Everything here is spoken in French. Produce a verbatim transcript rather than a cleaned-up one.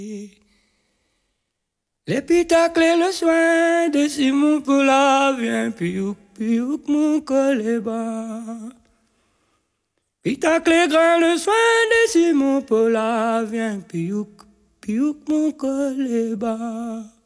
L'épitacle et le soin de Simon pour la vient, piouk, piouk, mon coléba. Pitacle et grand le soin de Simon pour la vient, piouk, piouk, mon coléba.